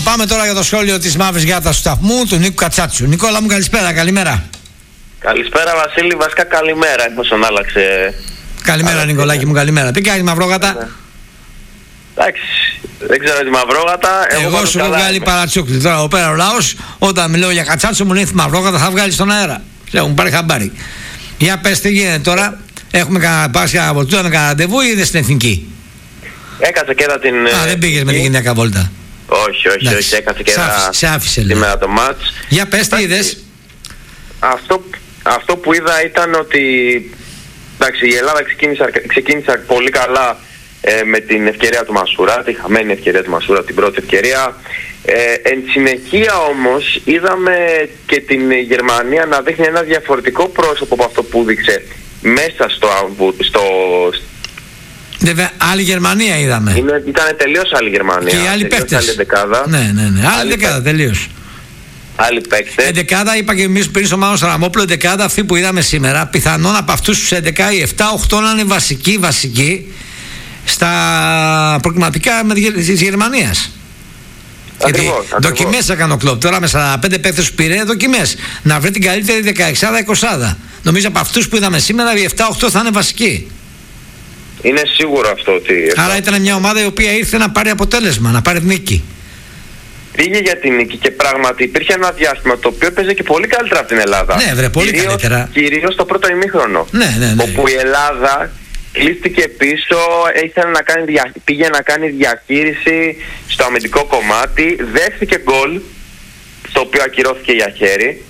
Πάμε τώρα για το σχόλιο της Μαύρης Γιάτας του σταθμού, του Νίκου Κατσάτσου. Νικόλα μου, καλησπέρα, καλημέρα. Καλησπέρα Βασίλη, βασικά καλημέρα, εφόσον άλλαξε. Καλημέρα Νικολάκη μου, καλημέρα. Τι κάνεις Μαυρόγατα? Εντάξει, δεν ξέρω τι Μαυρόγατα. Εγώ σου έχω βγάλει παρατσούκλι. Τώρα εδώ πέρα ο λαός, όταν μιλάω για Κατσάτσο μου λέει Μαυρόγατα θα βγάλει στον αέρα. Έχουν πάρει χαμπάρι. Για πες τι γίνεται τώρα, έχουμε κανένα βολτούδα με κανένα ραντεβού ή είδες στην εθνική? Έκατσα και είδα την... δεν πήγες με την γυναίκα βόλτα? Όχι, έκατσα και είδα σε άφησε σήμερα το μάτς. Για πες τι είδες? Αυτό που είδα ήταν ότι εντάξει, η Ελλάδα ξεκίνησε πολύ καλά με την ευκαιρία του Μασούρα, τη χαμένη ευκαιρία του Μασούρα, την πρώτη ευκαιρία. Εν συνεχεία όμως είδαμε και την Γερμανία να δείχνει ένα διαφορετικό πρόσωπο από αυτό που δείξε μέσα στο βέβαια, άλλη Γερμανία είδαμε. Ήταν τελείως άλλη Γερμανία. Και οι άλλοι παίκτες. Άλλη δεκάδα. Ναι. Άλλη δεκάδα, τελείως. Άλλοι παίκτες. Εντεκάδα, είπα και εμείς πριν στο Μάνο Σαραμόπουλο, εντεκάδα αυτή που είδαμε σήμερα, πιθανόν από αυτούς τους 11 ή 7-8 να είναι βασικοί στα προκριματικά της Γερμανίας. Γιατί δοκιμές έκανε ο Κλοπ. Τώρα με 45 παίκτες που πήρε, δοκιμές. Να βρει την καλύτερη 16-20. Νομίζω από αυτούς που είδαμε σήμερα, οι 7-8 θα είναι βασικοί. Είναι σίγουρο αυτό ότι... Άρα ήταν μια ομάδα η οποία ήρθε να πάρει αποτέλεσμα, να πάρει νίκη. Πήγε για την νίκη και πράγματι υπήρχε ένα διάστημα το οποίο παίζει και πολύ καλύτερα από την Ελλάδα. Ναι, βρε, πολύ καλύτερα. Κυρίως το πρώτο ημίχρονο. Ναι. Όπου η Ελλάδα κλείστηκε πίσω, πήγε να κάνει διαχείριση στο αμυντικό κομμάτι, δέχθηκε γκολ, το οποίο ακυρώθηκε για χέρι.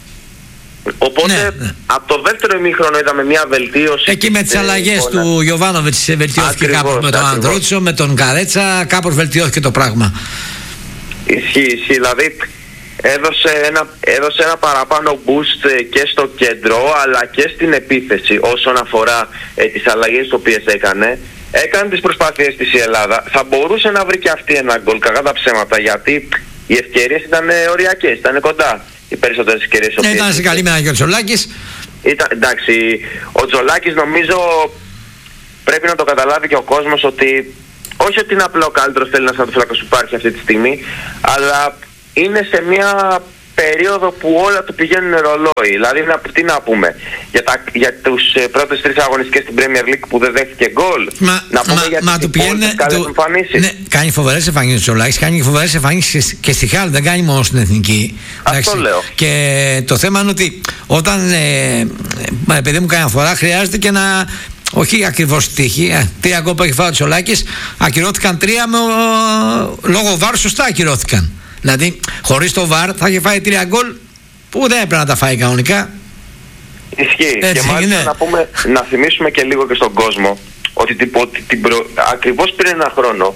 Οπότε από το δεύτερο ημίχρονο είδαμε μια βελτίωση. Εκεί με τις αλλαγές του Γιοβάνοβιτς βελτιώθηκε κάπως με τον Ανδρούτσο, με τον Καρέτσα, κάπως βελτιώθηκε το πράγμα. Ισχύει, δηλαδή έδωσε ένα παραπάνω boost και στο κέντρο αλλά και στην επίθεση όσον αφορά τις αλλαγές τις οποίες έκανε. Έκανε τις προσπάθειες της η Ελλάδα. Θα μπορούσε να βρει και αυτή ένα γκολ, κακά τα ψέματα, γιατί οι ευκαιρίες ήταν οριακές, ήταν κοντά οι περισσότερες ευκαιρίες. Ήταν σε καλή μέρα και ο Τζολάκης. Εντάξει, ο Τζολάκης νομίζω πρέπει να το καταλάβει και ο κόσμος ότι όχι ότι είναι απλό ο καλύτερος Έλληνας τερματοφύλακας που υπάρχει αυτή τη στιγμή, αλλά είναι σε μια περίοδο που όλα του πηγαίνουν ρολόι. Δηλαδή, τι να πούμε, για τους πρώτες 3 αγωνιστικές στην Premier League που δεν δέχτηκε γκολ. Να πούμε για τις υπόλοιπες καλές εμφανίσεις. Ναι, κάνει φοβερές εμφανίσεις ο Τζολάκης, κάνει φοβερές εμφανίσεις και στη Χάλ, δεν κάνει μόνο στην εθνική. Αυτό λέω. Και το θέμα είναι ότι όταν παιδί μου κάνει φορά χρειάζεται και να... Όχι ακριβώς τύχη. 3 γκολ που έχει φάει ο Τσολάκης, ακυρώθηκαν 3 λόγω βάρ, σωστά ακυρώθηκαν. Δηλαδή, χωρίς το βάρ θα είχε φάει 3 γκολ που δεν έπρεπε να τα φάει κανονικά. Ισχύει. Και μάλιστα να θυμίσουμε και λίγο και στον κόσμο ότι ακριβώς πριν ένα χρόνο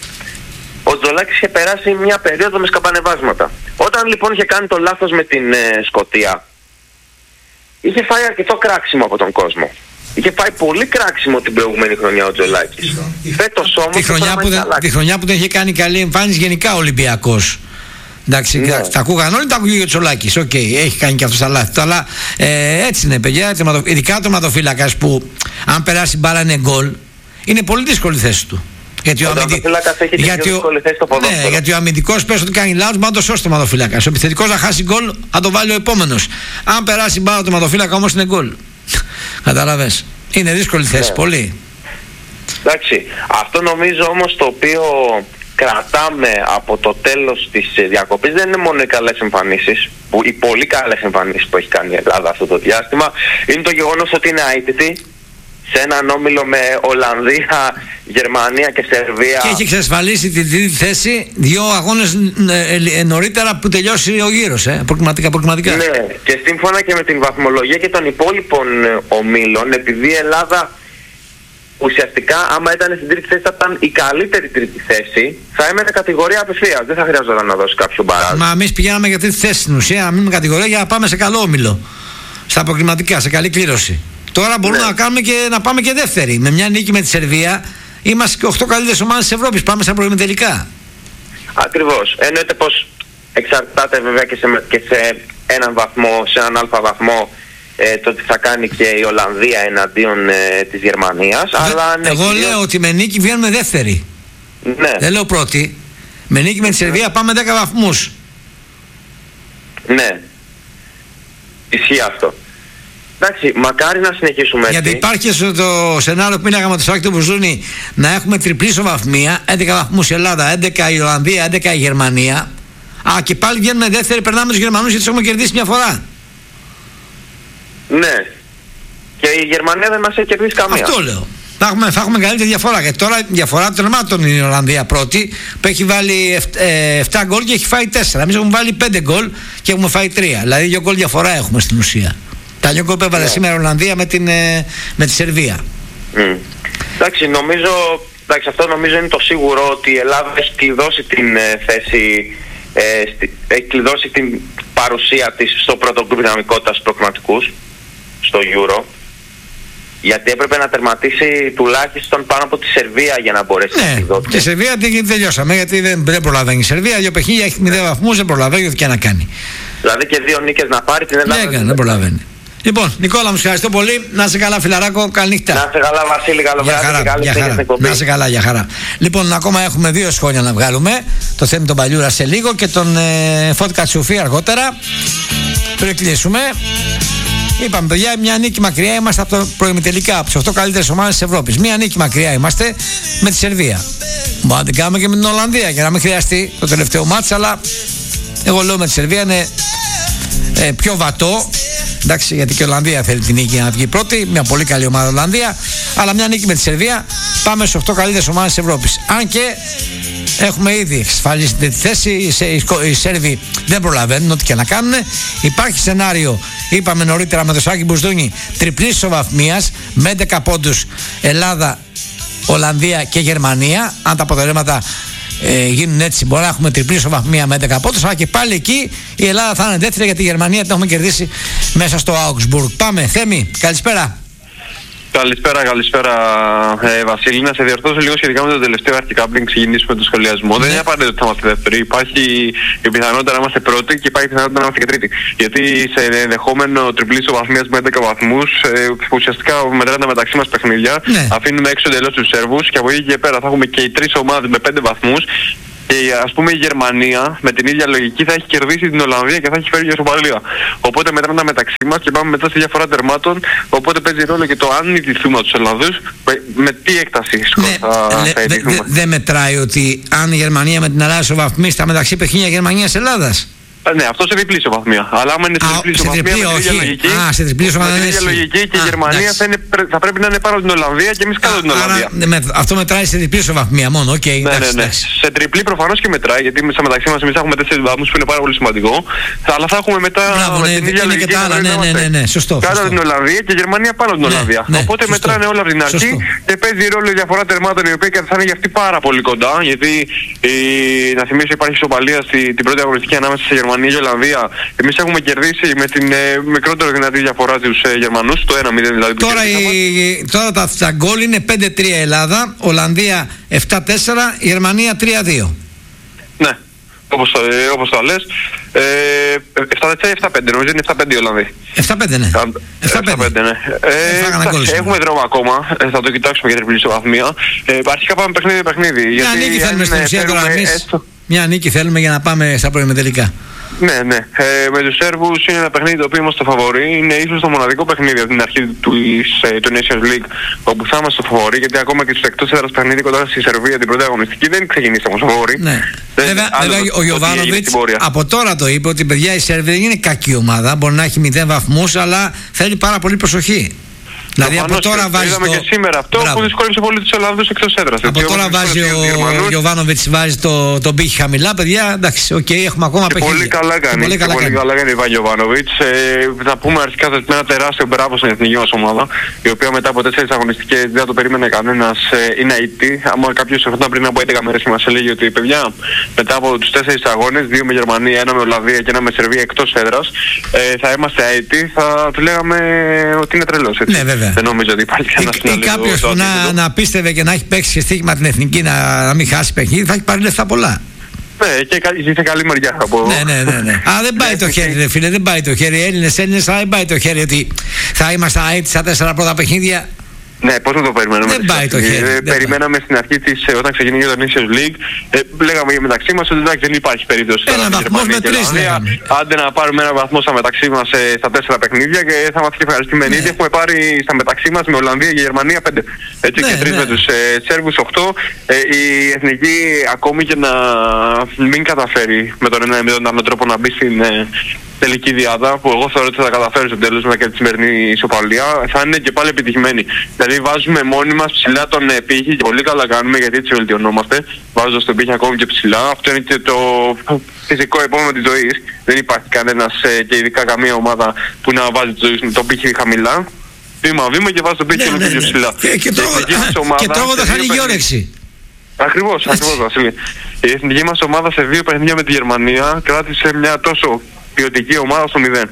ο Τζολάκης είχε περάσει μια περίοδο με σκαμπανεβάσματα. Όταν λοιπόν είχε κάνει το λάθος με την Σκωτία, είχε φάει αρκετό κράξιμο από τον κόσμο. Είχε φάει πολύ κράξιμο την προηγούμενη χρονιά ο Τζολάκης. Φέτος όμως τη χρονιά που δεν είχε κάνει καλή εμφάνιση γενικά ο Ολυμπιακός. Εντάξει, τα ακούγαν όλοι, τα ακούγε ο Τζολάκης. Οκ, έχει κάνει και αυτό τα λάθη. Αλλά έτσι είναι, παιδιά. Ειδικά ο τερματοφύλακας που αν περάσει μπάλα είναι γκολ, είναι πολύ δύσκολη η θέση του. Γιατί ο αμυντικός πες ότι κάνει λάθος, μπορεί να το σώσει το τερματοφύλακας. Ο επιθετικός να χάσει γκολ, θα το βάλει ο επόμενος. Αν περάσει μπάλα το τερματοφύλακα όμως είναι γκολ. Καταλαβες. Είναι δύσκολη θέση, πολύ. Εντάξει, αυτό νομίζω όμως το οποίο κρατάμε από το τέλος της διακοπής δεν είναι μόνο οι καλές εμφανίσεις, οι πολύ καλές εμφανίσεις που έχει κάνει η Ελλάδα αυτό το διάστημα, είναι το γεγονός ότι είναι αίτητη σε έναν όμιλο με Ολλανδία, Γερμανία και Σερβία. Και έχει εξασφαλίσει την τρίτη θέση 2 αγώνες νωρίτερα που τελειώσει ο γύρος, προκριματικά. Ναι, και σύμφωνα και με την βαθμολογία και των υπόλοιπων ομίλων, επειδή η Ελλάδα ουσιαστικά άμα ήταν στην τρίτη θέση θα ήταν η καλύτερη τρίτη θέση, θα έμενε κατηγορία απευθείας, δεν θα χρειαζόταν να δώσει κάποιο μπαράζ. Μα εμείς πηγαίναμε για τρίτη θέση στην ουσία, να μείνουμε κατηγορία για να πάμε σε καλό όμιλο, στα προκριματικά, σε καλή κλήρωση. Τώρα μπορούμε να κάνουμε και να πάμε και δεύτερη. Με μια νίκη με τη Σερβία είμαστε και 8 καλύτερες ομάδες της Ευρώπης. Πάμε στα προημιτελικά. Ακριβώς. Εννοείται πως εξαρτάται βέβαια και σε έναν βαθμό, σε έναν αλφα βαθμό το τι θα κάνει και η Ολλανδία εναντίον της Γερμανίας. Εγώ λέω ότι με νίκη βγαίνουμε δεύτερη. Ναι. Δεν λέω πρώτη. Με νίκη με τη Σερβία πάμε 10 βαθμούς. Ναι. Ισχύει αυτό. Εντάξει, μακάρι να συνεχίσουμε έτσι. Γιατί υπάρχει στο σενάριο που μίλαγα με το Σάκη του Μπουζούνη να έχουμε τριπλή ισοβαθμία, 11 βαθμούς η Ελλάδα, 11 η Ολλανδία, 11 η Γερμανία. Και πάλι βγαίνουμε δεύτεροι, περνάμε τους Γερμανούς γιατί τους έχουμε κερδίσει μια φορά. Ναι. Και η Γερμανία δεν μας έχει κερδίσει καμία. Αυτό λέω. Θα έχουμε καλύτερη διαφορά. Γιατί τώρα η διαφορά των τερμάτων είναι η Ολλανδία πρώτη, που έχει βάλει 7 γκολ και έχει φάει 4. Εμείς έχουμε βάλει 5 γκολ και έχουμε φάει 3. Δηλαδή 2 γκολ διαφορά έχουμε στην ουσία. Τα 2 γκολ που έβαλε σήμερα η Ολλανδία με τη Σερβία. Εντάξει, αυτό νομίζω είναι το σίγουρο ότι η Ελλάδα έχει κλειδώσει την θέση, έχει κλειδώσει την παρουσία της στο πρώτο γκρουπ δυναμικότητας προκριματικούς, στο Euro. Γιατί έπρεπε να τερματίσει τουλάχιστον πάνω από τη Σερβία για να μπορέσει να κλειδώσει. Τη Σερβία την τελειώσαμε γιατί δεν προλαβαίνει η Σερβία. 2 παιχνίδια έχει 0 βαθμούς, δεν προλαβαίνει ό,τι και να κάνει. Δηλαδή και 2 νίκες να πάρει την Ελλάδα. Δεν προλαβαίνει. Λοιπόν, Νικόλα, μου ευχαριστώ πολύ. Να είσαι καλά, φιλαράκο. Καλή νύχτα. Να είσαι καλά, Βασίλη. Καλό βράδυ. Να είσαι καλά, για χαρά. Λοιπόν, ακόμα έχουμε 2 σχόλια να βγάλουμε. Το θέμα τον Παλιούρα σε λίγο και τον Φώτη Κατσουφή αργότερα. Πριν κλείσουμε. Είπαμε, παιδιά, μια νίκη μακριά είμαστε από το προημιτελικά, από τις 8 καλύτερες ομάδες της Ευρώπης. Μια νίκη μακριά είμαστε με τη Σερβία. Μπορούμε να την κάνουμε και με την Ολλανδία για να μην χρειαστεί το τελευταίο μάτς, αλλά εγώ λέω με τη Σερβία είναι πιο βατό. Εντάξει, γιατί και η Ολλανδία θέλει την νίκη να βγει πρώτη. Μια πολύ καλή ομάδα Ολλανδία. Αλλά μια νίκη με τη Σερβία πάμε στις 8 καλύτερες ομάδες της Ευρώπης. Αν και έχουμε ήδη εξασφαλίσει τη θέση, οι Σέρβοι δεν προλαβαίνουν ό,τι και να κάνουν. Υπάρχει σενάριο, είπαμε νωρίτερα με το Σάκη Μπουζδούνη, τριπλής ισοβαθμίας με 11 πόντους Ελλάδα, Ολλανδία και Γερμανία. Αν τα αποτελέσματα γίνουν έτσι, μπορεί να έχουμε τριπλή ισοβαθμία με 11 πόντους. Αλλά και πάλι εκεί η Ελλάδα θα είναι δεύτερη γιατί η Γερμανία την έχουμε κερδίσει μέσα στο Augsburg. Πάμε, Θέμη, καλησπέρα. Καλησπέρα, Βασίλη. Να σε διορθώσω λίγο σχετικά με το τελευταίο αρχικά πριν ξεκινήσουμε το σχολιασμό. Δεν είναι απαραίτητο ότι θα είμαστε δεύτεροι. Υπάρχει η πιθανότητα να είμαστε πρώτοι και υπάρχει η πιθανότητα να είμαστε και τρίτοι. Γιατί σε ενδεχόμενο τριπλή ισοβαθμίας με 11 βαθμούς, ουσιαστικά μετράνε μεταξύ μας παιχνίδια, αφήνουμε έξω εντελώς τους Σέρβους και από εκεί και πέρα θα έχουμε και οι 3 ομάδες με 5 βαθμούς. Και ας πούμε η Γερμανία με την ίδια λογική θα έχει κερδίσει την Ολλανδία και θα έχει φέρει για ισοπαλία. Οπότε μετράνε μεταξύ μας και πάμε μετά στη διαφορά τερμάτων. Οπότε παίζει ρόλο και το αν ιτηθούμε τους Ολλανδούς, με τι έκταση θα ιτηθούμε. Δεν μετράει ότι αν η Γερμανία με την Ελλάδα ισοβαθμίσει τα μεταξύ παιχνίδια Γερμανίας-Ελλάδας. Ναι, αυτό σε διπλή ισοβαθμία. Αλλά άμα είναι σε διπλή ισοβαθμία με την ίδια λογική, σε διπλή λογική και η Γερμανία θα πρέπει να είναι πάνω από την Ολλανδία και εμείς κάτω από την Ολλανδία. Αυτό μετράει σε διπλή ισοβαθμία μόνο, οκ. Ναι. Σε τριπλή προφανώς και μετράει, γιατί στα μεταξύ μας εμείς έχουμε 4 βαθμούς που είναι πάρα πολύ σημαντικό. Αλλά θα έχουμε μετά με την ίδια λογική κάτω από την Ολλανδία και η Γερμανία πάνω από την Ολλανδία. Οπότε μετράνε όλα από την αρχή και παίζει ρόλο η διαφορά τερμάτων η οποία θα είναι για αυτή πάρα πολύ κοντά. Γιατί να θυμίσω υπάρχει ισοπαλία στην πρώτη αγωνιστική ανάμεσα σε Γερμανία και Ολλανδία. Εμείς έχουμε κερδίσει με την μικρότερη δυνατή διαφορά τους Γερμανούς, το 1-0 δηλαδή. Τώρα τα γκολ είναι 5-3 Ελλάδα, Ολλανδία 7-4, Γερμανία 3-2. Ναι, όπως το λες. 7-4-7-5, νομίζω είναι 7-5 οι Ολλανδοί. 7-5, ναι. 7-5, ναι. Έχουμε δρόμο ακόμα, θα το κοιτάξουμε για την τριπλή ισοβαθμία. Αρχικά πάμε παιχνίδι. Μια νίκη θέλουμε στην ουσία τώρα εμείς. Μια νίκη θέλουμε για να πάμε στα προημιτελικά. Ναι. Με τους Σέρβους είναι ένα παιχνίδι το οποίο είμαστε φαβορί. Είναι ίσως το μοναδικό παιχνίδι από την αρχή του Nations League όπου θα είμαστε φαβορί, γιατί ακόμα και στους εκτός έδρας παιχνίδι κοντά στη Σερβία την πρώτη αγωνιστική δεν ξεκινήσαμε ως φαβορί. Ναι. Βέβαια ο Γιοβάνοβιτς από τώρα το είπε ότι παιδιά η Σερβία δεν είναι κακή ομάδα. Μπορεί να έχει 0 βαθμούς, αλλά θέλει πάρα πολύ προσοχή. Δηλαδή από τώρα βάζει. Είδαμε και σήμερα αυτό που δυσκόλυψε πολύ τους Ολλανδούς εκτός έδρας. Από τώρα βάζει ο Γιοβάνοβιτς βάζει τον πύχη χαμηλά, παιδιά. Εντάξει, έχουμε ακόμα παιχνίδια. Πολύ καλά κάνει. Πολύ καλά κάνει ο Ιβάν Γιοβάνοβιτς. Θα πούμε αρχικά με ένα τεράστιο μπράβο στην εθνική μας ομάδα, η οποία μετά από 4 αγωνιστικές δεν το περίμενε κανένας, είναι αητή. Άμα κάποιος ερχόταν πριν από 11 μέρες και μας έλεγε ότι παιδιά μετά από τους 4 αγώνες, 2 με Γερμανία, 1 με Ολλανδία και 1 με Σερβία εκτός έδρας, θα είμαστε αητοί, θα του λέγαμε ότι είναι τρελός. Δεν νομίζω ότι υπάρχει κανένας ή κάποιος που να πίστευε και να έχει παίξει και στοίχημα την εθνική να μην χάσει παιχνίδι, θα έχει πάρει λεφτά πολλά. Ναι, και είσαι καλή μεριά θα πω. Ναι. Α, δεν πάει το χέρι, ρε φίλε, δεν πάει το χέρι. Έλληνες, αλλά δεν πάει το χέρι ότι θα είμαστε αίτητοι στα 4 πρώτα παιχνίδια. Ναι, πώς να το περιμένουμε. Δεν πάει το χέρι. Περιμέναμε στην αρχή όταν ξεκίνησε το Nations League, λέγαμε μεταξύ μας ότι δεν υπάρχει περίπτωση. Ένα βαθμό με 3 λέγαμε. Άντε να πάρουμε ένα βαθμό στα μεταξύ μας στα 4 παιχνίδια και θα είμαστε ευχαριστημένοι. Ήδη έχουμε πάρει στα μεταξύ μας με Ολλανδία και Γερμανία 5. Έτσι και 3 με τους Σέρβους 8. Η εθνική ακόμη και να μην καταφέρει με τον έναν τρόπο να μπει στην τελική διάδα, που εγώ θεωρώ ότι θα τα καταφέρει στο τέλος με και τη σημερινή ισοπαλία, θα είναι και πάλι επιτυχημένη. Δηλαδή βάζουμε μόνοι μας ψηλά τον πύχη και πολύ καλά κάνουμε, γιατί έτσι βελτιωνόμαστε, βάζοντας τον πύχη ακόμη και ψηλά. Αυτό είναι και το φυσικό επόμενο της ζωής. Δεν υπάρχει κανένας και ειδικά καμία ομάδα που να βάζει τον πύχη χαμηλά. Βήμα-βήμα και βάζει τον πύχη και πιο ψηλά. Και τρώγω θα χάνει η όρεξη. Ακριβώς, Βασίλη. Η εθνική μας ομάδα σε 2 παιχνίδια με τη Γερμανία κράτησε μια τόσο ποιοτική ομάδα στο 0.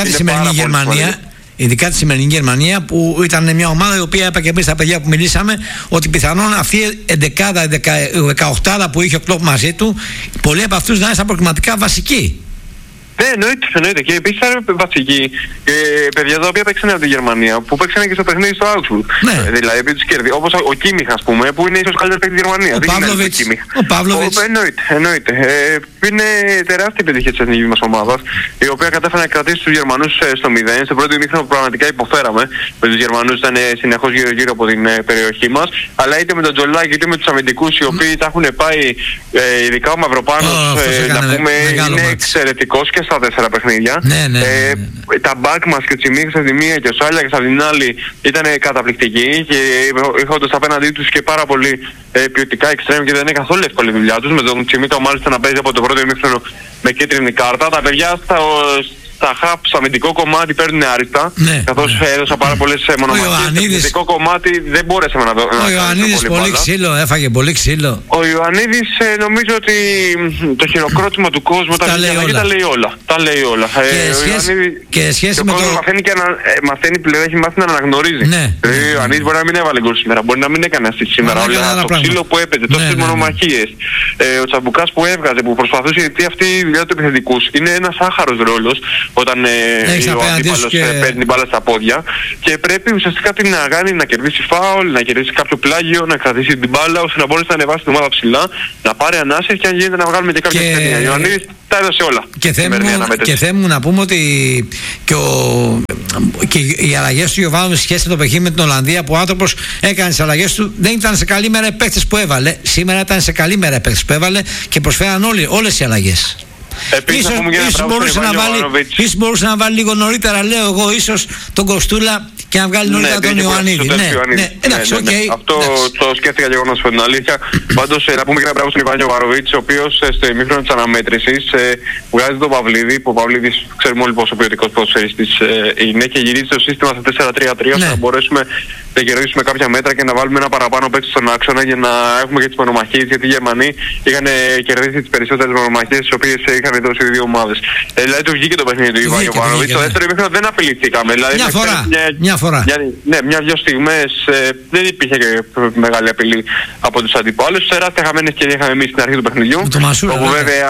Ειδικά τη σημερινή Γερμανία, που ήταν μια ομάδα η οποία, είπα και εμείς τα παιδιά που μιλήσαμε, ότι πιθανόν αυτή η 18 που είχε ο Κλοπ μαζί του, πολλοί από αυτούς να είναι στα προκριματικά βασικοί. Ναι, εννοείται. Και επίσης ήταν βασικοί παιδιά τα οποία παίξανε από τη Γερμανία, που παίξανε και στο παιχνίδι στο Augsburg. Ναι. Δηλαδή, επί τους κέρδη. Όπως ο Κίμιχ, ας πούμε, που είναι ίσως καλύτερος παίκτης της Γερμανίας. Ο Παύλοβιτς. Εννοείται. Είναι τεράστια επιτυχία της εθνικής μας ομάδας, η οποία κατάφερε να κρατήσει τους Γερμανούς στο 0. Στο πρώτο ημίχρονο πραγματικά υποφέραμε. Με τους Γερμανούς ήταν συνεχώς γύρω από την περιοχή μας. Αλλά είτε με τον Τζολάκη είτε με τους αμυντικούς, οι οποίοι τα έχουν πάει, ειδικά ο Μαυροπάνος, να πούμε, είναι εξαιρετικός και στα 4 παιχνίδια. Τα μπακ μας και ο Τσιμίχης από τη μία και ο Σάλιακας από την άλλη ήταν καταπληκτικοί και έχοντας απέναντί τους και πάρα πολύ ποιοτικά εξτρέμ, και δεν είναι καθόλου εύκολη η δουλειά τους. Με τον Τσιμίχα μάλιστα να παίζει από το πρώτο ημίχρονο με κίτρινη κάρτα. Τα παιδιά στα χαπ, στο αμυντικό κομμάτι παίρνουν άριστα, καθώς έδωσα πάρα πολλές μονομαχίες. Στο αμυντικό κομμάτι δεν μπόρεσαμε να ο Ιωαννίδης πολύ ξύλο, έφαγε πολύ ξύλο. Ο Ιωαννίδης νομίζω ότι το χειροκρότημα του κόσμου τα λέει όλα. Τα λέει όλα. Και σχέση με το... μαθαίνει πλέον, έχει μάθει να αναγνωρίζει. Ο Ιωαννίδης μπορεί να μην έβαλε γκολ σήμερα, μπορεί να μην έκανε αυτή σήμερα. Το ξύλο που έπαιζε, τόσες μονομαχίες, ο Τσαμπουκάς που έβγαζε, που προσπαθούσε, γιατί αυτή η δουλειά του επιθετικούς είναι ένας άχαρος ρόλος. Όταν ο αντίπαλος παίρνει την μπάλα στα πόδια, και πρέπει ουσιαστικά την να κάνει, να κερδίσει φάουλ, να κερδίσει κάποιο πλάγιο, να κρατήσει την μπάλα ώστε να μπορέσει να ανεβάσει την ομάδα ψηλά, να πάρει ανάσες και αν γίνεται να βγάλουμε και κάποια ευκαιρία. Ο Ιωαννίδης τα έδωσε όλα. Και θέλουμε να πούμε ότι και οι αλλαγές του Γιωβάνοβιτς σχέση με το παιχνίδι με την Ολλανδία, που ο άνθρωπος έκανε τις αλλαγές του, δεν ήταν σε καλή μέρα οι παίκτες που έβαλε. Σήμερα ήταν σε καλή μέρα οι παίκτες που έβαλε και προσφέραν όλες οι αλλαγές. Ίσως μπορούσε να βάλει λίγο νωρίτερα, λέω εγώ, ίσως τον Κοστούλα, και να βγάλει νωρίτερα τον Ιωαννίδη. Εντάξει, οκ. Αυτό το σκέφτηκα και εγώ, να σου πω την αλήθεια. Πάντως να πούμε και ένα μπράβο στον Ιβάν Γιοβαροβίτς, ο οποίος στο ημίχρονο της αναμέτρησης βγάζει τον Παυλίδη, που ο Παυλίδης ξέρουμε όλοι πόσο ποιοτικός ποδοσφαιριστής είναι, και γυρίζει το σύστημα στα 4-3-3 ώστε να μπορέσουμε να κερδίσουμε κάποια μέτρα και να βάλουμε ένα παραπάνω παίκτη στον άξονα για να έχουμε και τις μονομαχίες, γιατί οι Γερμανοί είχαν κερδίσει τις περισσότερες μονομαχίες τις οποίες είχαν δώσει οι δύο ομάδες. Δηλαδή του βγήκε το παιχνίδι του Ιβάν Γιοβάνοβιτς. Στο δεύτερο ημίχρονο δεν απειληθήκαμε. Μια φορά. Μια-δυο στιγμές δεν υπήρχε και μεγάλη απειλή από τους αντιπάλους. Τεράστια χαμένη ευκαιρία είχαμε εμείς στην αρχή του παιχνιδιού. Όπου βέβαια,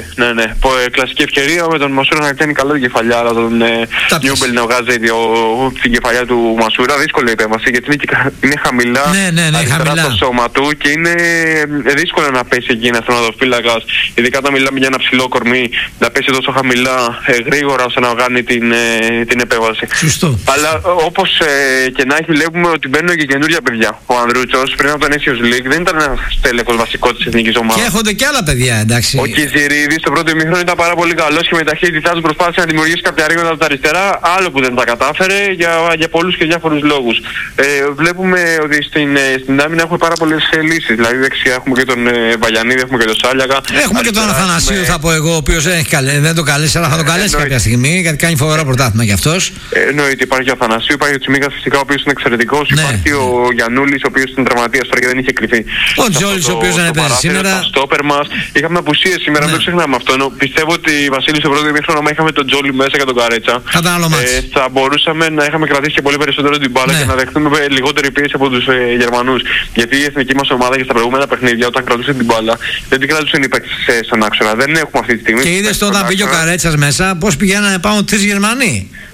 κλασική ευκαιρία με τον Μασούρα να κάνει καλά την κεφαλιά, αλλά τον Νιούμπελ να βγάζει την κεφαλιά του Μασούρα. Δύσκολη επέμβαση, γιατί είναι χαμηλά αριστερά το σώμα του και είναι δύσκολο να πέσει εκεί ένας τερματοφύλακας, ειδικά όταν μιλάμε για ένα ψηλό κορμί, να πέσει τόσο χαμηλά γρήγορα ώστε να κάνει την επέμβαση. Σωστό. Αλλά όπως και να έχει, βλέπουμε ότι μπαίνουν και καινούργια παιδιά. Ο Ανδρούτσος πριν από τον Nations League δεν ήταν ένας τέλεχος βασικό της εθνικής ομάδας. Και έχονται και άλλα παιδιά, εντάξει. Ο Κιζιρίδης στο πρώτο ημίχρονο ήταν πάρα πολύ καλός και με ταχύτητά του προσπάθησε να δημιουργήσει κάποια ρήγματα από τα αριστερά, άλλο που δεν τα κατάφερε για πολλούς και διάφορους λόγους. Βλέπουμε ότι στην άμυνα έχουμε πάρα πολλές λύσεις. Δηλαδή δεξιά έχουμε και τον Βαγιανίδη, έχουμε και τον Σάλιακα. Έχουμε και τον Αθανασίου, θα πω εγώ, ο οποίος δεν το καλέσει, αλλά θα το καλέσει κάποια στιγμή, γιατί κάνει φοβερό πρωτάθλημα κι αυτός. Εννοείται, υπάρχει ο Αθανασίου, υπάρχει ο Τσιμίκας φυσικά, ο οποίος είναι εξαιρετικός. Υπάρχει ο Γιαννούλης, ο οποίος είναι τραυματίας τώρα και δεν είχε κρυφθεί. Ο Τζόλης, ο οποίος δεν έπαιζε σήμερα. Τα στόπερ μας. Είχαμε απουσίες σήμερα, δεν το ξεχνάμε αυτό. Πιστεύω ότι Βασίλη στο πρώτο ημίχρονο, άμα είχαμε τον Τζόλι μέσα και τον Καρέτσα, θα μπορούσαμε να είχαμε κρατήσει και πολύ περισσότερο την μπάλα και να δεχτούμε λιγότερη πίεση από τους Γερμανούς. Γιατί η εθνική μας ομάδα και στα προηγούμενα παιχνίδια, όταν κρατούσε την μπάλα, δεν την κρατούσαν οι παίκτες στον άξονα. Δεν έχουμε αυτή τη στιγμή. Και είδες όταν πήγε ο Καρέτσας μέσα, πώς πηγαίνανε πάνω 3 Γερμανοί.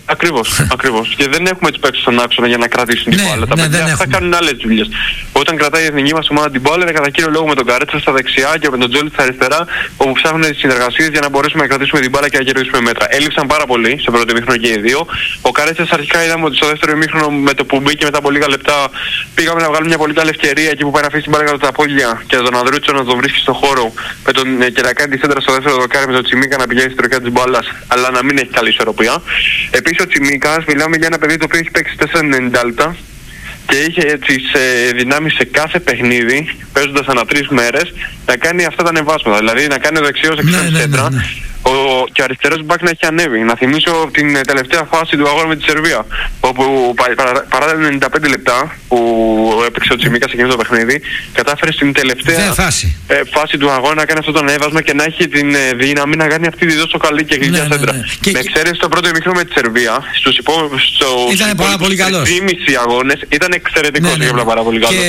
Ακριβώς. Και δεν έχουμε τους παίκτες στον άξονα για να κρατήσουν την μπάλα. Τα παιδιά αυτά κάνουν άλλες δουλειές. Όταν κρατάει η εθνική μας ομάδα την μπάλα, είναι κατά κύριο λόγο με τον Καρέτσα στα δεξιά και με τον Τζόλι στα αριστερά, όπου ψάχνουν τις συνεργασίες για να μπορέσουμε να κρατήσουμε την μπάλα και να κερδίσουμε μέτρα. Έλειψαν πάρα πολύ στο πρώτο ημίχρονο και οι δύο. Ο Καρέτσας αρχικά είδαμε ότι στο δεύτερο ημίχρονο με το που μπήκε μετά από λίγα λεπτά πήγαμε να βγάλουμε μια πολύ καλή ευκαιρία εκεί που πάει να αφήσει την μπάλα κάτω τα πόδια και τον Ανδρούτσο να τον βρίσκει στον χώρο και να κάνει τη σέντρα στο δεύτερο δοκάρι με τον Τσιμίκα να πηγαίνει στην τροχιά της μπάλας, αλλά να μην έχει καλή ισορροπία. Επίσης ο Τσιμίκας, μιλάμε για ένα παιδί το οποίο έχει παίξει 4,90 λεπτά και είχε τις δυνάμεις σε κάθε παιχνίδι, παίζοντας ανά 3 μέρες, να κάνει αυτά τα ανεβάσματα. Δηλαδή να κάνει ο δεξιός σέντρα. Και ο αριστερός μπακ να έχει ανέβει. Να θυμίσω την τελευταία φάση του αγώνα με τη Σερβία, όπου παρά τα 95 λεπτά που έπαιξε ο Τσιμίκας σε εκείνο το παιχνίδι, κατάφερε στην τελευταία φάση του αγώνα να κάνει αυτό το ανέβασμα και να έχει την δύναμη να κάνει αυτή τη τόσο καλή και γλυκιά σέντρα. Με εξαίρεση το πρώτο ημίχρονο με τη Σερβία, ήταν πολύ καλός. Στους 2,5 αγώνες ήταν εξαιρετικός και πάρα πολύ καλός.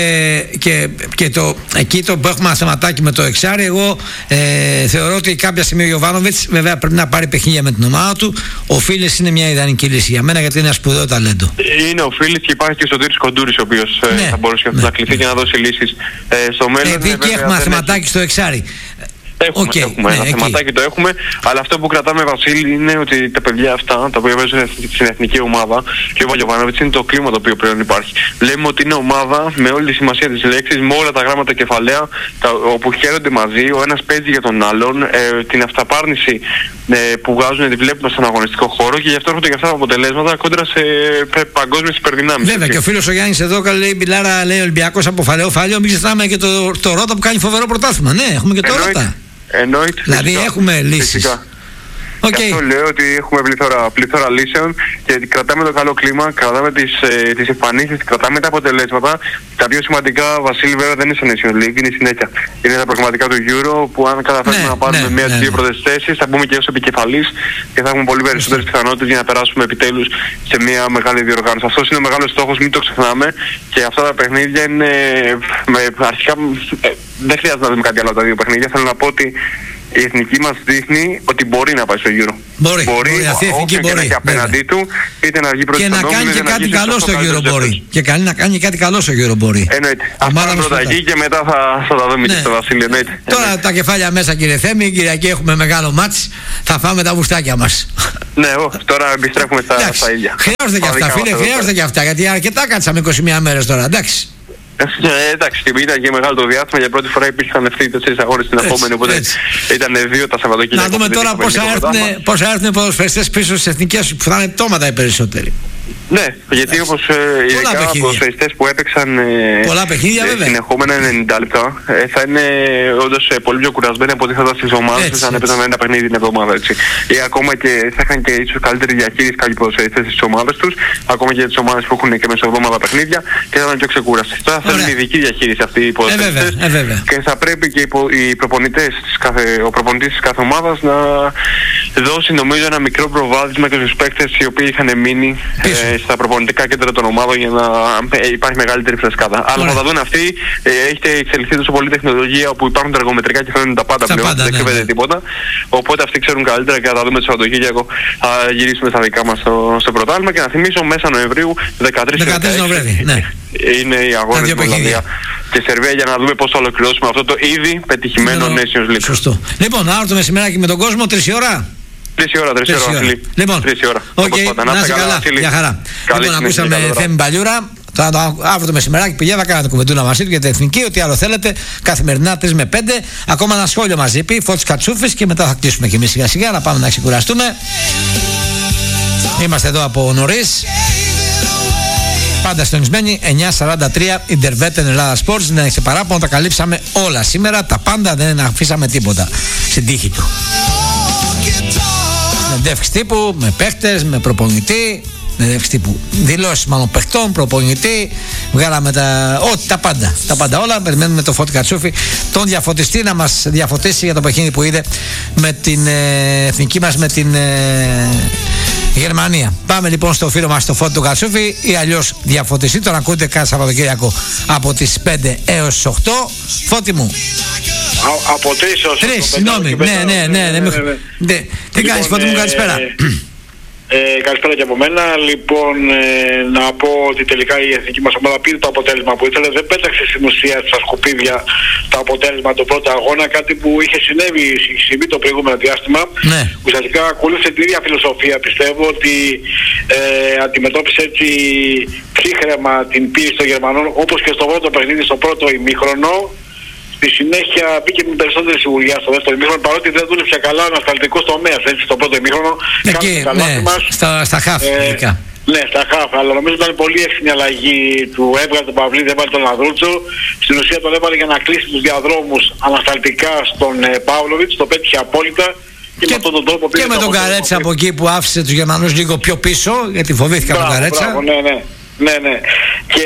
Και εκεί το που έχουμε ένα θεματάκι με το εξάρι, εγώ θεωρώ ότι κάποια στιγμή ο Γιοβάνοβιτς βέβαια πρέπει να πάρει παιχνίδια με την ομάδα του. Ο Φίλης είναι μια ιδανική λύση για μένα γιατί είναι ένα σπουδαίο ταλέντο. Είναι ο Φίλης και υπάρχει και ο Σωτήρης Κοντούρης, ο οποίος θα μπορούσε να κληθεί και να δώσει λύσεις στο μέλλον. Επειδή και έχουμε ένα θεματάκι στο εξάρι. Έχουμε ένα θεματάκι, το έχουμε, αλλά αυτό που κρατάμε, Βασίλη, είναι ότι τα παιδιά αυτά, τα οποία παίζουν στην εθνική ομάδα, και ο Βαγιοβάνοβιτς, είναι το κλίμα το οποίο πλέον υπάρχει. Λέμε ότι είναι ομάδα με όλη τη σημασία της λέξης, με όλα τα γράμματα κεφαλαία, όπου χαίρονται μαζί, ο ένας παίζει για τον άλλον, την αυταπάρνηση που βγάζουν τη βλέπουμε στον αγωνιστικό χώρο και γι' αυτό έρχονται και αυτά τα αποτελέσματα κόντρα σε παγκόσμιες υπερδυνάμεις. Βέβαια, και ο φίλος ο Γιάννης εδώ λέει Μπιλάρα, λέει Ολυμπιακός από φαλαιό, μην ξεχνάμε και το Ρώτα που κάνει φοβερό πρωτάθλημα. Ναι, έχουμε και το Ρώτα. Εννοείται. Δηλαδή έχουμε λύσεις. Και αυτό λέω ότι έχουμε πληθώρα λύσεων και κρατάμε το καλό κλίμα, κρατάμε τις εμφανίσεις, κρατάμε τα αποτελέσματα. Τα πιο σημαντικά, Βασίλη, βέβαια δεν είναι στο Nation League, είναι η συνέχεια. Είναι τα πραγματικά του Euro που αν καταφέρουμε να πάρουμε μία από τις δύο πρώτες θέσεις, θα μπούμε και ως επικεφαλής και θα έχουμε πολύ περισσότερες πιθανότητες για να περάσουμε επιτέλους σε μία μεγάλη διοργάνωση. Αυτός είναι ο μεγάλος στόχος, μην το ξεχνάμε, και αυτά τα παιχνίδια είναι αρχικά δεν χρειάζεται να δούμε κάτι άλλο από τα δύο παιχνίδια. Θέλω να πω ότι η εθνική μας δείχνει ότι μπορεί να πάει στο Euro. Μπορεί, αυτή η εθνική μπορεί. Και να έχει απέναντί του, είτε να βγει πρώτη και να κάνει και κάτι καλό στο Euro μπορεί. Και να κάνει κάτι καλό στο Euro μπορεί. Εννοείται. Αυτά πρώτα εκεί και μετά θα τα δούμε και στο Βασίλειο. Τώρα τα κεφάλια μέσα, κύριε Θέμη. Κυριακή έχουμε μεγάλο μάτς. Θα φάμε τα βουστάκια μας. Ναι, τώρα επιστρέφουμε στα ίδια. Χρειάζονται και αυτά, φίλε, χρειάζονται και αυτά. Γιατί αρκετά κάτσαμε 21 μέρες τώρα, εντάξει. Εντάξει, ήταν και μεγάλο το διάστημα. Για πρώτη φορά υπήρχαν αυτοί οι 4 αγώνες στην επόμενη, οπότε ήταν 2 τα Σαββατοκύριακα. Να δούμε τώρα πώς θα έρθουν οι ποδοσφαιριστές πίσω στις εθνικές, που θα είναι πτώματα οι περισσότεροι. Ναι, γιατί όπως ειδικά οι ποδοσφαιριστές που έπαιξαν συνεχόμενα 90 λεπτά θα είναι όντως πολύ πιο κουρασμένοι από ό,τι θα ήταν στις ομάδες τους αν έπαιζαν ένα παιχνίδι την εβδομάδα, έτσι. Ή ακόμα και θα είχαν και ίσως καλύτερη διαχείριση κάποιοι ποδοσφαιριστές στις ομάδες τους, ακόμα και για τις ομάδες που έχουν και μεσοβδόμαδα παιχνίδια, και θα ήταν πιο ξεκούραστοι. Τώρα θέλουν ειδική διαχείριση αυτοί οι ποδοσφαιριστές και θα πρέπει και οι προπονητές, ο προπονητής της κάθε ομάδας να δώσει νομίζω ένα μικρό προβάδισμα και στους παίκτες οι οποίοι είχαν μείνει στα προπονητικά κέντρα των ομάδων για να υπάρχει μεγαλύτερη φρεσκάδα. Αλλά θα τα δουν αυτοί, έχετε εξελιχθεί τόσο πολύ τεχνολογία όπου υπάρχουν τα εργομετρικά και φαίνονται τα πάντα πλέον, δεν κρύβεται τίποτα. Οπότε αυτοί ξέρουν καλύτερα και θα τα δούμε το Σαββατοκύριακο. Θα γυρίσουμε στα δικά μας στο πρωτάθλημα και να θυμίσω μέσα Νοεμβρίου 13 Νοεμβρίου είναι οι αγώνες στην Ολλανδία και Σερβία για να δούμε πώς θα ολοκληρώσουμε αυτό το ήδη πετυχημένο Nations League. Σωστό. Λοιπόν, άρα το μεσημεράκι με τον κόσμο 3 η ώρα. 3 η ώρα, λοιπόν, 3 η ώρα. Να είσαι καλά, για χαρά. Λοιπόν, ακούσαμε Θέμη Μπαλιούρα. Αύριο το μεσημεράκι πηγαίνω, κάνατε κουβεντούλα μαζί του για την εθνική. Ό,τι άλλο θέλετε, καθημερινά 3 με 5. Ακόμα ένα σχόλιο μαζί πει, Φώτης Κατσούφης, και μετά θα κλείσουμε και εμείς σιγά σιγά να πάμε να ξεκουραστούμε. Είμαστε εδώ από νωρίς. Πάντα συντονισμένοι, 9:43 Ιντερβέτεν Ελλάδα Sports. Δεν έχετε παράπονο, τα καλύψαμε όλα σήμερα. Τα πάντα, δεν αφήσαμε τίποτα στην τύχη του. Συνεντεύξεις τύπου, με παίχτες, με προπονητή, συνεντεύξεις τύπου δηλώσεις μάλλον παιχτών, προπονητή, βγάλαμε τα πάντα όλα. Περιμένουμε το Φώτη Κατσούφη, τον διαφωτιστή, να μας διαφωτίσει για το παιχνίδι που είδε με την εθνική μας, με την Γερμανία. Πάμε λοιπόν στο φίλο μας το Φώτη του Κατσούφη, ή αλλιώς διαφωτιστή, τον ακούτε κάθε Σαββατοκύριακο από τις 5 έως τις 8. Φώτη μου. Από 3 ως 3, συγγνώμη. Ναι. Τι κάνεις, Φώτη μου, καλησπέρα. Καλησπέρα και από μένα. Λοιπόν, να πω ότι τελικά η εθνική μας ομάδα πήρε το αποτέλεσμα που ήθελε. Δεν πέταξε στην ουσία στα σκουπίδια το αποτέλεσμα του πρώτου αγώνα. Κάτι που είχε συμβεί το προηγούμενο διάστημα. Ναι. Ουσιαστικά ακολούθησε την ίδια φιλοσοφία. Πιστεύω ότι αντιμετώπισε έτσι ψύχραιμα την πίεση των Γερμανών, όπως και στο πρώτο παιχνίδι, στο πρώτο ημίχρονο. Στη συνέχεια μπήκε με περισσότερη σιγουριά στο δεύτερο ημίχρονο, παρότι δεν δούλεψε καλά ο ανασταλτικός τομέας, έτσι, στο πρώτο ημίχρονο. Εκεί, ναι, στα χαφ, ναι, στα χαφ, αλλά νομίζω ήταν πολύ εύκολη αλλαγή του. Έβγαλε τον Παυλίδη, έβαλε τον Ανδρούτσο. Στην ουσία τον έβαλε για να κλείσει τους διαδρόμους ανασταλτικά στον Πάολοβιτς, το πέτυχε απόλυτα. Και με, τον τρόπο και με τον Καρέτσα από εκεί που άφησε τους Γερμανούς λίγο πιο πίσω, γιατί φοβήθηκα τον Καρέτσα. Ναι. Και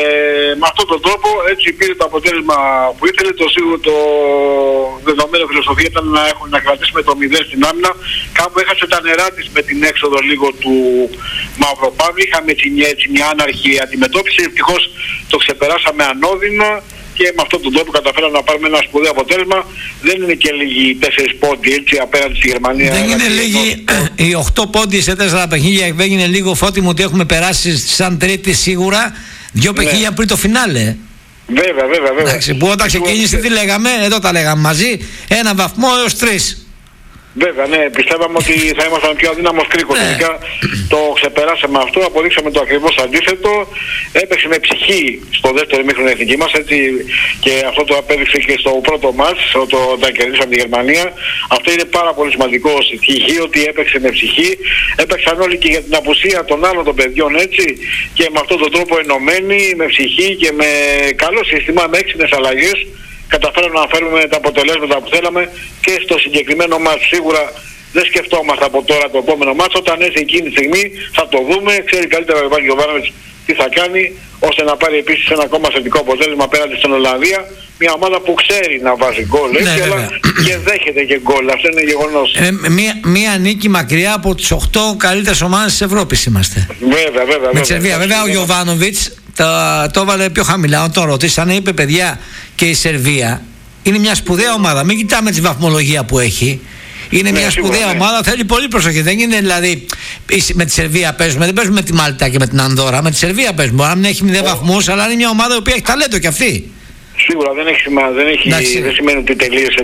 με αυτόν τον τρόπο έτσι πήρε το αποτέλεσμα που ήθελε. Το δεδομένο φιλοσοφία ήταν να κρατήσουμε το 0 στην άμυνα. Κάπου έχασε τα νερά της με την έξοδο λίγο του Μαυροπάνου. Είχαμε έτσι μια άναρχη αντιμετώπιση. Ευτυχώς το ξεπεράσαμε ανώδυνα και με αυτόν τον τρόπο καταφέραμε να πάρουμε ένα σπουδαίο αποτέλεσμα. Δεν είναι και λίγοι 4 πόντοι έτσι απέναντι στη Γερμανία. Δεν είναι λίγοι οι 8 πόντοι σε 4 παιχνίδια. Δεν είναι λίγο, Φώτη μου, ότι έχουμε περάσει σαν τρίτη σίγουρα 2 παιχνίδια πριν το φινάλε. Βέβαια. Εντάξει, που όταν ξεκίνησε τι λέγαμε, εδώ τα λέγαμε μαζί, 1 βαθμό έως 3. Βέβαια, ναι, πιστεύαμε ότι θα ήμασταν πιο αδύναμος κρίκος. Τελικά το ξεπεράσαμε αυτό, αποδείξαμε το ακριβώς αντίθετο. Έπαιξε με ψυχή στο δεύτερο ημίχρονο εθνική μας, έτσι, και αυτό το απέδειξε και στο πρώτο μάτς, όταν κερδίσαμε τη Γερμανία. Αυτό είναι πάρα πολύ σημαντικό στοιχείο, ότι έπαιξε με ψυχή. Έπαιξαν όλοι και για την απουσία των άλλων των παιδιών, έτσι, και με αυτόν τον τρόπο ενωμένοι, με ψυχή και με καλό σύστημα, με έξυπνες αλλαγές. Καταφέραμε να φέρουμε τα αποτελέσματα που θέλαμε και στο συγκεκριμένο μάτς. Σίγουρα δεν σκεφτόμαστε από τώρα το επόμενο μάτς. Όταν έρθει εκείνη τη στιγμή θα το δούμε. Ξέρει καλύτερα ο Γιωβάνοβιτς τι θα κάνει, ώστε να πάρει επίσης ένα ακόμα θετικό αποτέλεσμα απέναντι στην Ολλανδία. Μια ομάδα που ξέρει να βάζει γκολ, έτσι, αλλά και δέχεται και γκολ. Αυτό είναι γεγονός. Μια νίκη μακριά από τις 8 καλύτερες ομάδες της Ευρώπης είμαστε. Βέβαια. Με τη Σερβία. Βέβαια ο Γιωβάνοβιτς το έβαλε πιο χαμηλά. Όταν τον ρωτήσανε, είπε, παιδιά, και η Σερβία είναι μια σπουδαία ομάδα. Μην κοιτάμε τη βαθμολογία που έχει. Είναι μια σπουδαία ομάδα, θέλει πολύ προσοχή. Δεν είναι δηλαδή με τη Σερβία παίζουμε, δεν παίζουμε με τη Μάλτα και με την Ανδόρα. Με τη Σερβία παίζουμε. Μπορεί να μην έχει 0 βαθμούς, αλλά είναι μια ομάδα που έχει ταλέντο κι αυτή. Σίγουρα δεν σημαίνει ότι τελείωσε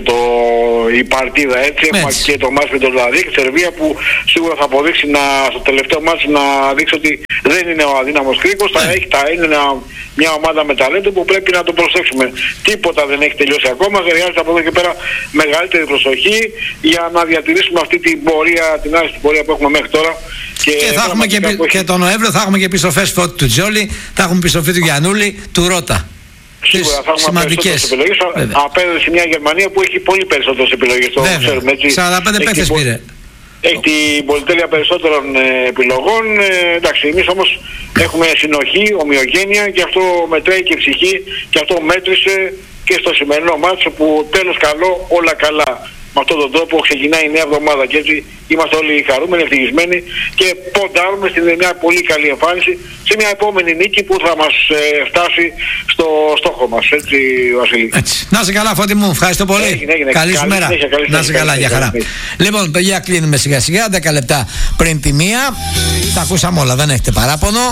η παρτίδα, έτσι. Έχουμε και το μάτς με τον Λαδί και τη Σερβία που σίγουρα θα αποδείξει στο τελευταίο μάτς να δείξει ότι δεν είναι ο αδύναμος κρίκος. Είναι μια ομάδα με ταλέντο που πρέπει να το προσέξουμε. Τίποτα δεν έχει τελειώσει ακόμα. Χρειάζεται από εδώ και πέρα μεγαλύτερη προσοχή για να διατηρήσουμε αυτή την πορεία, την άριστη πορεία που έχουμε μέχρι τώρα. Και θα έχουμε και τον Νοέμβριο θα έχουμε και επιστροφές του Τζόλι, θα έχουμε επιστροφή του Γιαννούλη, του Ρώτα. Σίγουρα θα έχουμε περισσότερες επιλογές απέναντι σε μια Γερμανία που έχει πολύ περισσότερες επιλογές. Το ξέρουμε, έτσι. 45 παίκτες πήρε. Έχει την πολυτέλεια περισσότερων επιλογών. Εντάξει, εμείς όμως έχουμε συνοχή, ομοιογένεια και αυτό μετράει και ψυχή και αυτό μέτρησε και στο σημερινό μάτσο που τέλος καλό, όλα καλά. Με αυτόν τον τρόπο ξεκινάει η νέα εβδομάδα και έτσι είμαστε όλοι χαρούμενοι, ευτυχισμένοι και ποντάρουμε στην μια πολύ καλή εμφάνιση σε μια επόμενη νίκη που θα μας φτάσει στο στόχο μας. Έτσι, Βασίλη. Έτσι. Να είσαι καλά, Φώτη μου, ευχαριστώ πολύ. Καλή σου μέρα. Να είσαι καλά, για χαρά. Λοιπόν, παιδιά, κλείνουμε σιγά σιγά, 10 λεπτά πριν τη 1. Τα ακούσαμε όλα, δεν έχετε παράπονο.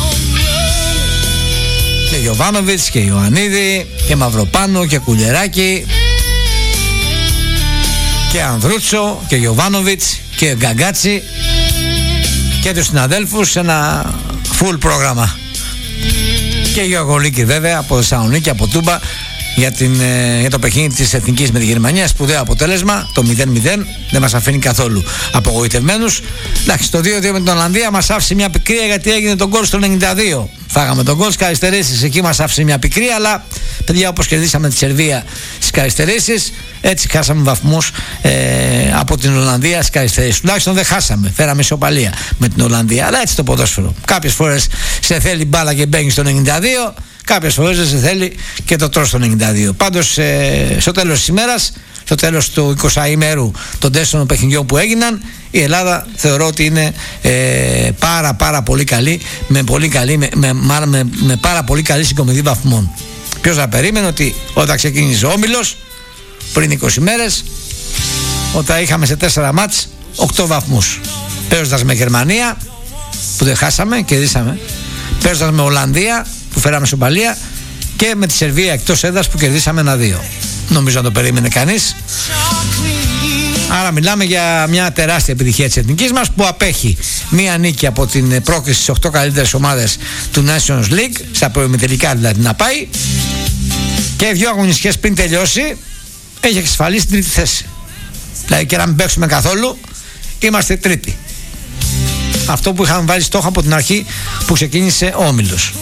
Και Γιωβάνοβιτς και Ιωαννίδη και Μαυροπάνο και Κουλιεράκη και Ανδρούτσο και Γιωβάνοβιτς και Γκαγκάτσι και τους συναδέλφους, ένα full πρόγραμμα. Και Γεωργολίκη βέβαια από Θεσσαλονίκη, από Τούμπα για το παιχνίδι της Εθνικής με τη Γερμανία. Σπουδαίο αποτέλεσμα, το 0-0 δεν μας αφήνει καθόλου απογοητευμένους. Εντάξει, το 2-2 με την Ολλανδία μας άφησε μια πικρία γιατί έγινε τον γκολ στο 92. Φάγαμε τον γκολ στις καθυστερήσεις, εκεί μας άφησε μια πικρία, αλλά παιδιά, όπως κερδίσαμε τη Σερβία στις καθυστερήσεις, έτσι χάσαμε βαθμούς από την Ολλανδία στις καθυστερήσεις. Τουλάχιστον δεν χάσαμε, φέραμε ισοπαλία με την Ολλανδία, αλλά έτσι το ποδόσφαιρο. Κάποιες φορές σε θέλει μπάλα και μπαίνει στο 92, κάποιες φορές δεν σε θέλει και το τρως στο 92. Πάντως στο τέλος της ημέρας, στο τέλος του 20ημέρου των 4 παιχνιδιών που έγιναν, η Ελλάδα θεωρώ ότι είναι πάρα πολύ καλή, με πάρα πολύ καλή συγκομιδή βαθμών. Ποιος θα περίμενε ότι όταν ξεκίνησε ο Όμιλος πριν 20 μέρες, όταν είχαμε σε 4 μάτς 8 βαθμούς. παίζοντας με Γερμανία που δεν χάσαμε, κερδίσαμε, παίζοντας με Ολλανδία που φέραμε σομπαλία και με τη Σερβία εκτός έδρας που κερδίσαμε 1-2. Νομίζω να το περίμενε κανείς. Άρα μιλάμε για μια τεράστια επιτυχία της εθνικής μας που απέχει μία νίκη από την πρόκριση στις 8 καλύτερες ομάδες του Nations League, στα προημιτελικά δηλαδή να πάει, και 2 αγωνιστικές πριν τελειώσει έχει εξασφαλίσει την τρίτη θέση. Δηλαδή και να μην παίξουμε καθόλου είμαστε τρίτη. Αυτό που είχαμε βάλει στόχο από την αρχή που ξεκίνησε ο όμιλος.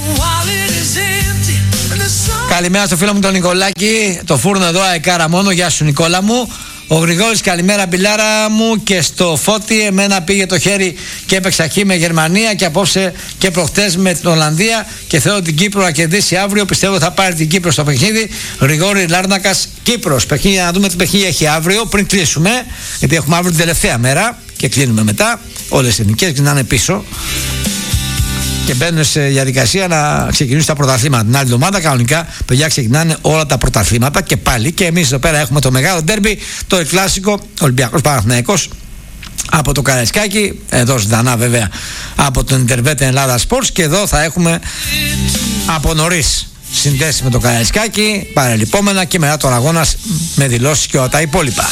Καλημέρα στο φίλο μου τον Νικολάκη, το φούρνο εδώ, αεκάρα μόνο. Γεια σου Νικόλα μου. Ο Γρηγόρης, καλημέρα μπιλάρα μου. Και στο Φώτη, εμένα πήγε το χέρι και έπαιξα χ με Γερμανία και απόψε και προχτές με την Ολλανδία και θέλω την Κύπρο να κερδίσει αύριο. Πιστεύω θα πάρει την Κύπρο στο παιχνίδι. Γρηγόρη Λάρνακας, Κύπρος. Παιχνίδι, να δούμε τι παιχνίδι έχει αύριο πριν κλείσουμε, γιατί έχουμε αύριο την τελευταία μέρα και κλείνουμε μετά. Όλες οι εθνικές γυρνάνε πίσω και μπαίνουν σε διαδικασία να ξεκινήσουν τα πρωταθλήματα. Την άλλη εβδομάδα κανονικά, παιδιά, ξεκινάνε όλα τα πρωταθλήματα και πάλι. Και εμείς εδώ πέρα έχουμε το μεγάλο ντέρμπι, το κλασικό Ολυμπιακός Παναθηναϊκός από το Καραϊσκάκι. Εδώ ζωντανά βέβαια από τον Ιντερβέτ Ελλάδα Sports. Και εδώ θα έχουμε από νωρίς συνδέσεις με το Καραϊσκάκι, παρελειπόμενα, και μετά τον αγώνα με δηλώσεις και όλα τα υπόλοιπα.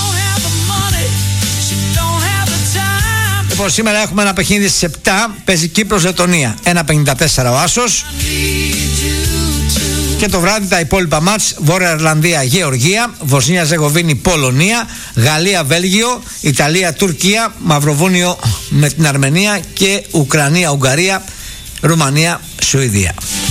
Λοιπόν, σήμερα έχουμε ένα παιχνίδι στις 7, παίζει Κύπρος-Λετωνία, 1.54 ο άσος. Και το βράδυ τα υπόλοιπα μάτς: Βόρεια Ιρλανδία-Γεωργία, Βοσνία-Ζεγοβίνη-Πολωνία, Γαλλία-Βέλγιο, Ιταλία-Τουρκία, Μαυροβούνιο με την Αρμενία και Ουκρανία-Ουγγαρία, Ρουμανία-Σουηδία.